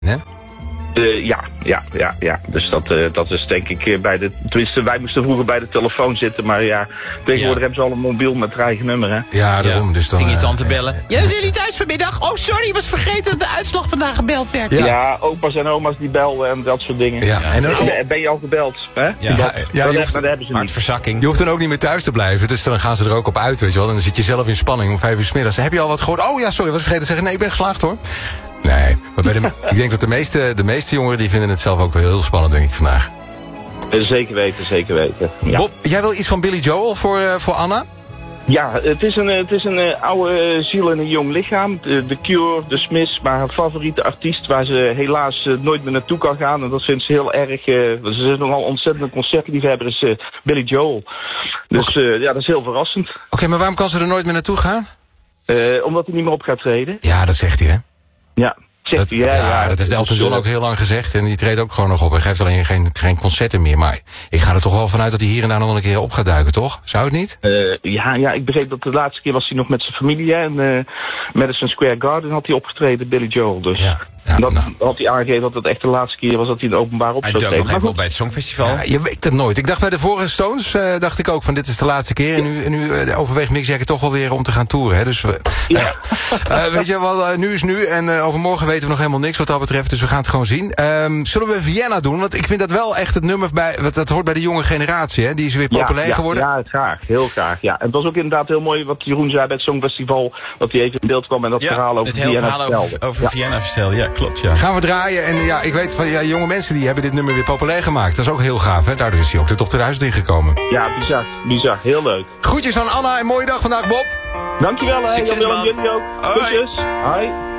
hè? Ja. Dus dat is denk ik tenminste, wij moesten vroeger bij de telefoon zitten, maar ja, tegenwoordig hebben ze al een mobiel met hun eigen nummer, hè? Ja, daarom. Dus dan ging je tante bellen. Ja, zijn jullie thuis vanmiddag? Oh, sorry, ik was vergeten dat de uitslag vandaag gebeld werd. Ja, opa's en oma's die belden en dat soort dingen. Ja. En ben je al gebeld? Hè? dat hebben ze niet. Verzakking. Je hoeft dan ook niet meer thuis te blijven, dus dan gaan ze er ook op uit, weet je wel. En dan zit je zelf in spanning om 5 uur 's middags. Heb je al wat gehoord? Oh ja, sorry, was vergeten te zeggen. Nee, ik ben geslaagd, hoor. Nee, maar ik denk dat de meeste jongeren die vinden het zelf ook wel heel spannend, denk ik, vandaag. Zeker weten. Ja. Bob, jij wil iets van Billy Joel voor Anna? Ja, het is een oude ziel en een jong lichaam. The Cure, The Smiths, maar haar favoriete artiest waar ze helaas nooit meer naartoe kan gaan. En dat vindt ze heel erg. Ze is nogal ontzettend een concertliefhebber, is Billy Joel. Dus dat is heel verrassend. Oké, maar waarom kan ze er nooit meer naartoe gaan? Omdat hij niet meer op gaat treden. Ja, dat zegt hij, hè? Ja. Dat heeft Elton John ook heel lang gezegd. En die treedt ook gewoon nog op. Hij geeft alleen geen concerten meer. Maar ik ga er toch wel vanuit dat hij hier en daar nog een keer op gaat duiken, toch? Zou het niet? Ik begreep dat de laatste keer was hij nog met zijn familie. En Madison Square Garden had hij opgetreden, Billy Joel. Dus had hij aangegeven dat het echt de laatste keer was dat hij het openbaar op zou treden. Hij dook nog even op bij het Songfestival. Ja, je weet het nooit. Ik dacht bij de vorige Stones, dacht ik ook van dit is de laatste keer. En nu overweegt Mick Jagger toch wel weer om te gaan toeren. Hè? Dus weet je wel, nu is nu. En overmorgen weten we nog helemaal niks wat dat betreft. Dus we gaan het gewoon zien. Zullen we Vienna doen? Want ik vind dat wel echt het nummer dat hoort bij de jonge generatie. Hè? Die is weer populair geworden. Ja, graag. Heel graag. Ja. En het was ook inderdaad heel mooi wat Jeroen zei bij het Songfestival. Dat hij even in beeld kwam en dat verhaal over Vienna vertelde. Over Vienna vertelde. Ja, klopt. Ja. Gaan we draaien. En ja, ik weet van jonge mensen die hebben dit nummer weer populair gemaakt. Dat is ook heel gaaf, hè? Daardoor is hij ook de top 2000 ingekomen. Ja, bizar. Heel leuk. Groetjes aan Anna en mooie dag vandaag, Bob. Dankjewel, hè. Succes, Jan-Willem, jullie ook. Groetjes. Hoi.